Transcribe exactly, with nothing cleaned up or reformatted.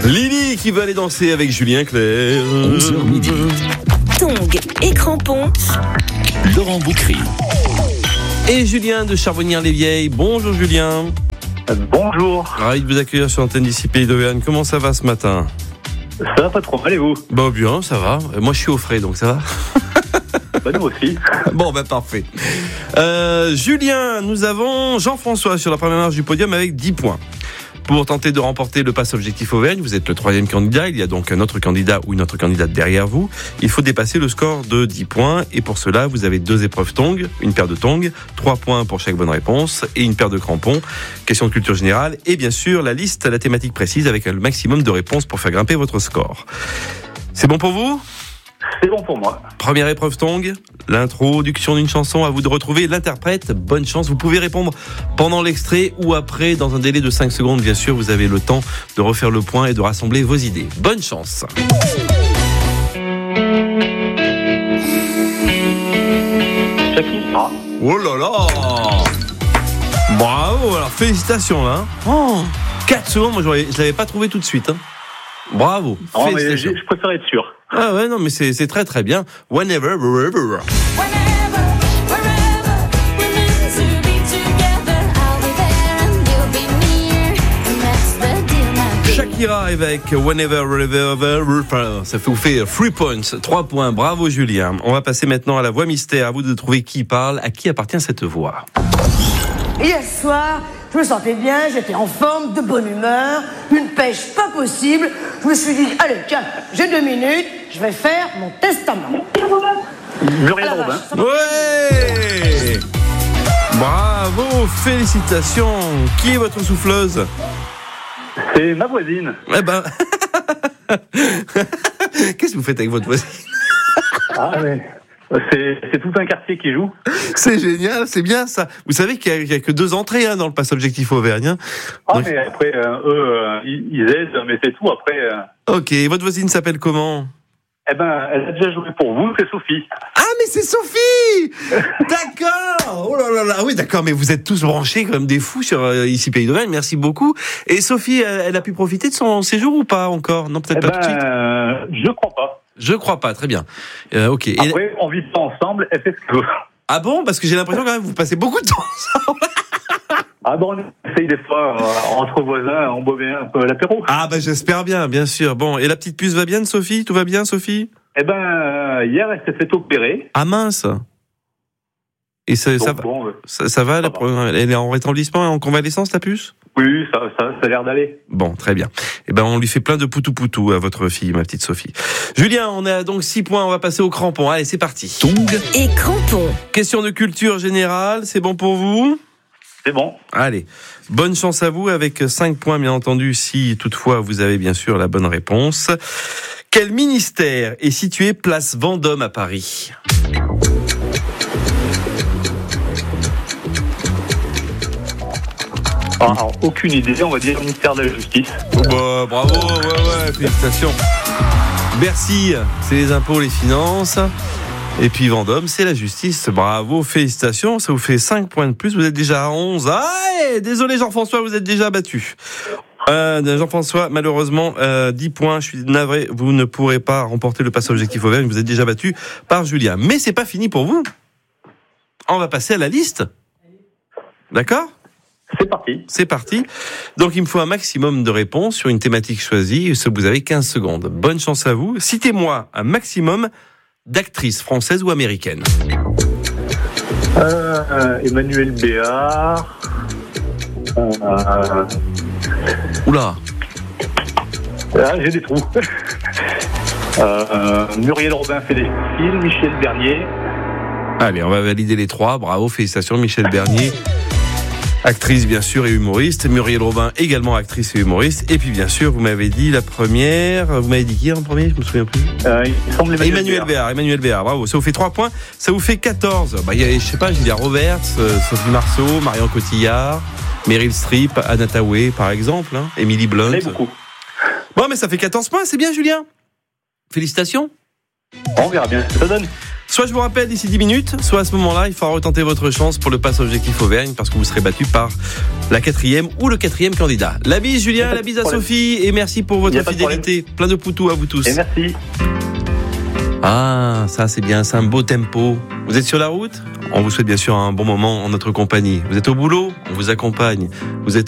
Lily qui va aller danser avec Julien Clerc. onze heures midi. Tongs et crampons. Laurent Boucry. Et Julien de Charbonnières-les-Vieilles. Bonjour Julien. Bonjour. Ravi de vous accueillir sur l'antenne d'ici Pays d'Auvergne. Comment ça va ce matin? Ça va pas trop mal et vous? Bah bien, ça va. Moi je suis au frais donc ça va. Bah nous aussi. Bon bah parfait. Euh, Julien, nous avons Jean-François sur la première marche du podium avec dix points. Pour tenter de remporter le pass objectif Auvergne, vous êtes le troisième candidat, il y a donc un autre candidat ou une autre candidate derrière vous. Il faut dépasser le score de dix points et pour cela, vous avez deux épreuves tongs, une paire de tongs, trois points pour chaque bonne réponse et une paire de crampons, question de culture générale et bien sûr la liste, la thématique précise avec le maximum de réponses pour faire grimper votre score. C'est bon pour vous ? C'est bon pour moi. Première épreuve tongue, l'introduction d'une chanson, à vous de retrouver l'interprète. Bonne chance, vous pouvez répondre pendant l'extrait ou après, dans un délai de cinq secondes, bien sûr, vous avez le temps de refaire le point et de rassembler vos idées. Bonne chance. Shakira. Oh là là! Bravo, alors félicitations là. Oh, quatre secondes, moi je l'avais pas trouvé tout de suite. Hein. Bravo. Non, mais je, je préfère être sûr. Ah ouais, non, mais c'est, c'est très très bien. Whenever, wherever. Shakira avec Whenever, Wherever, enfin, ça vous fait three points, trois points. Bravo Julien. On va passer maintenant à la voix mystère. À vous de trouver qui parle, à qui appartient cette voix. Hier soir, je me sentais bien, j'étais en forme, de bonne humeur, une pêche pas possible. Je me suis dit, allez, tiens, j'ai deux minutes, je vais faire mon testament. Muriel Robin. Ouais! Bravo, félicitations. Qui est votre souffleuse? C'est ma voisine. Eh ben... Qu'est-ce que vous faites avec votre voisine? Ah mais... C'est, c'est tout un quartier qui joue. C'est génial, c'est bien ça. Vous savez qu'il n'y a, a que deux entrées hein, dans le pass objectif Auvergne. Hein. Ah Donc... mais après, euh, eux, euh, ils, ils aident, mais c'est tout. Après. Euh... Ok, votre voisine s'appelle comment? Eh ben, elle a déjà joué pour vous, c'est Sophie. Ah mais c'est Sophie. D'accord. Oh là là là. Oui d'accord, mais vous êtes tous branchés comme des fous sur euh, ici Pays d'Auvergne. Merci beaucoup. Et Sophie, elle, elle a pu profiter de son séjour ou pas encore? Non, peut-être eh pas ben, tout de suite. Euh, je crois pas. Je crois pas, très bien. Euh, ok. Après, Et... on vit ça ensemble, elle fait ce qu'elle veut. Ah bon? Parce que j'ai l'impression quand même que vous passez beaucoup de temps ensemble. Ah bon, on essaye des fois, euh, entre voisins, on boit bien un peu l'apéro. Ah bah j'espère bien, bien sûr. Bon, et la petite puce va bien de Sophie? Tout va bien, Sophie? Eh ben, euh, hier, elle s'est fait opérer. Ah mince. Et ça, Donc, ça, va, bon, ouais. ça, ça va, Ça la, va. elle est en rétablissement et en convalescence, ta puce? Oui, ça, ça, ça a l'air d'aller. Bon, très bien. Eh ben, on lui fait plein de poutou-poutou à votre fille, ma petite Sophie. Julien, on a donc six points, on va passer au crampon. Allez, c'est parti. Tongs Et crampons. Question de culture générale, c'est bon pour vous? C'est bon. Allez, bonne chance à vous avec cinq points, bien entendu, si toutefois vous avez bien sûr la bonne réponse. Quel ministère est situé place Vendôme à Paris? Ah, alors, aucune idée, on va dire ministère de la Justice. Oh bah, bravo, ouais, ouais, félicitations. Bercy, c'est les impôts, les finances. Et puis Vendôme, c'est la justice. Bravo, félicitations. Ça vous fait cinq points de plus. Vous êtes déjà à onze. Ah, et désolé Jean-François, vous êtes déjà battu. Euh, Jean-François, malheureusement, euh, dix points. Je suis navré. Vous ne pourrez pas remporter le pass objectif Auvergne. Vous êtes déjà battu par Julien. Mais c'est pas fini pour vous. On va passer à la liste. D'accord ? C'est parti. C'est parti. Donc, il me faut un maximum de réponses sur une thématique choisie. Vous avez quinze secondes. Bonne chance à vous. Citez-moi un maximum d'actrices françaises ou américaines. Euh, euh, Emmanuel Béard. Euh, Oula. ah, j'ai des trous. euh, Muriel Robin fait des films. Michel Bernier. Allez, on va valider les trois. Bravo, félicitations. Michel Bernier, actrice bien sûr et humoriste. Muriel Robin, également actrice et humoriste. Et puis bien sûr, vous m'avez dit la première. Vous m'avez dit qui en premier? Je me souviens plus. Euh, il semble Emmanuel, Emmanuel Béard. Emmanuel Béard, bravo. Ça vous fait trois points. Ça vous fait quatorze. Bah, il y a, je sais pas, Julia Roberts, euh, Sophie Marceau, Marion Cotillard, Meryl Streep, Anna Thaoué, par exemple, hein, Emily Blunt. Il y en a beaucoup. Bon, mais ça fait quatorze points. C'est bien, Julien. Félicitations. On verra bien ce que ça donne. Soit je vous rappelle d'ici dix minutes, soit à ce moment-là, il faudra retenter votre chance pour le pass objectif Auvergne parce que vous serez battu par la quatrième ou le quatrième candidat. La bise Julien, la bise à Sophie et merci pour votre fidélité. Plein de poutous à vous tous. Et merci. Ah, ça c'est bien, c'est un beau tempo. Vous êtes sur la route ? On vous souhaite bien sûr un bon moment en notre compagnie. Vous êtes au boulot ? On vous accompagne. Vous êtes